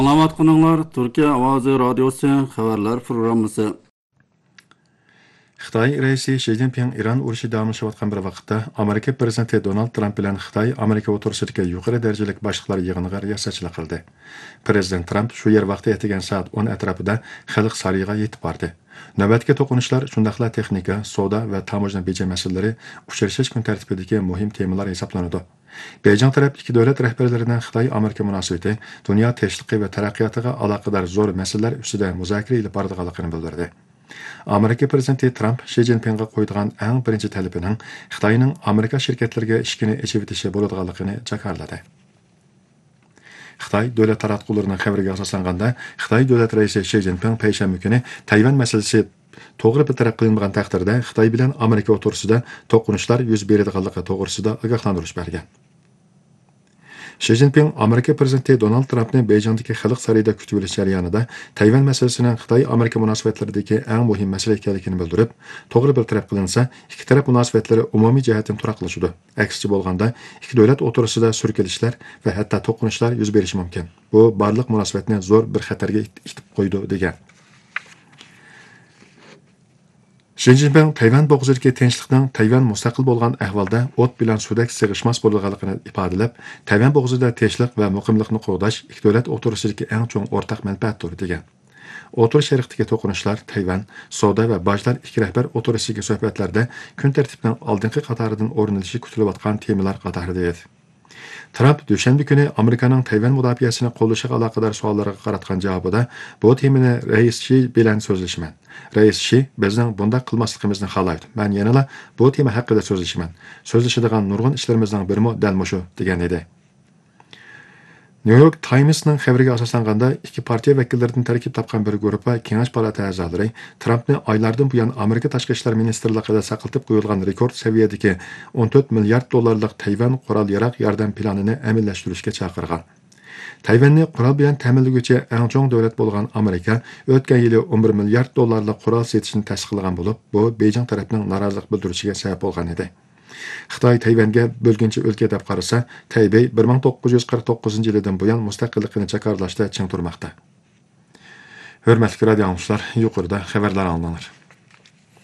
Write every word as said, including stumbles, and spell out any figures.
Anlavatqanlar Türkiye Avazi Radyosu xabarlar programmasi. Xitoy raisi Shi Jinping İran urushi davomlashayotgan bir vaqtda Amerika prezidenti Donald Trump bilan Xitoy Amerika o'rtasidagi yuqori darajalik boshliqlar yig'iniga riyosatchilik qildi. Prezident Trump shu yer vaqti yetigan soat o'n atrofida Xalq saroyiga yetib bordi. Navbatga to'qinishlar shundaqla texnika, savdo va tamojna beja masalalari uchrashish kun tartibidagi muhim temalar hisoblanadi. Beyjing taraf ikki davlat rahbarlarining Xitoy-Amerika munosabati, dunyo tinchligi va taraqqiyotiga aloqador zo'r masalalar ustida muzokara olib boradiganligini bildirdi. Amerika prezidenti Trump Shi Jinpingga qo'ydigan eng birinchi talabining Xitoyning Amerika shirkatlariga ishini ochib etishi bo'ladiganligini jakarladi. Xitoy davlat taratqullarining xabariga asoslanganda, Xitoy davlat raisi Shi Jinping payshanba kuni Tayvan masalasi to'g'ri bir taraf qilinmagan taqdirda Xitoy bilan Amerika o'rtasida to'qinishlar yuz beradiganligi to'g'risida ogohlantirish bergan. Shi Jinping Amerika prezidenti Donald Trumpni Beyjingdagi Xalq saroyida kutib olish jarayonida Tayvan masalasining Xitoy-Amerika munosabatlaridagi eng muhim masala ekanligini bildirib, to'g'ri bir taraf qilinsa, ikki taraf munosabatlari umumiy jihatdan turaqlashadi. Aksicha bo'lganda, ikki davlat o'rtasida surkilishlar va hatto to'qinishlar yuz berishi mumkin. Bu barliq munosabatni zo'r bir xatarga itib qo'ydi degan. Shi Jinping Tayvan bo'g'izidagi tinchlikning Tayvan mustaqil bo'lgan ahvolda o't bilan suvdek sig'ishmas bo'lganligini ifodalab, Tayvan bo'g'izida tinchlik va muqimlikni qo'g'dash ikki davlat o'rtasidagi eng chong o'rtaq manfaatdir degan. O'rta Sharqdagi to'qinishlar Tayvan, savdo va bojlar ikki rahbar o'rtasidagi suhbatlarda kun tartibining oldingi qatoridan o'rin olishi kutilayotgan temalar qatorida edi. Trump dushanba kuni Amerikaning Tayvan mudofaasini qo'llashiga aloqador savollarga qaratgan javobida bu temani rais Shi bilan so'zlashiman. Rais Shi bizning bunday qilmasligimizni xohlaydi. Men yana bu tema haqida so'zlashiman. So'zlashadigan nurg'un ishlarimizning birimi dal mushu degan edi. New York Times'ning xabariga asoslanganda ikki partiya vakillaridan tarkib topgan bir guruhga Kengash palata a'zolari Trumpni oylardan buyon Amerika tashqi ishlar ministrligida saqlatib qo'yilgan rekord saviyadagi o'n to'rt milliard dollarlik Tayvan qurol-yarog' yordam planini amaliyottirishga chaqirgan. Tayvanni qurol bilan ta'minlovchi eng chong davlat bo'lgan Amerika o'tgan yili o'n bir milliard dollarlik qurol setishni tasdiqlagan bo'lib, bu Beyjing tarafining norozilik bildirishiga sabab bo'lgan edi. Xitoy Tayvanga bo'lginchi o'lka deb qarasa, Taybey bir ming to'qqiz yuz qirq to'qqizinchi yildan buyon mustaqillikni jakarlashda ching turmoqda. Hurmatli radio anglovchilar, yuqorida xabarlar anglanır.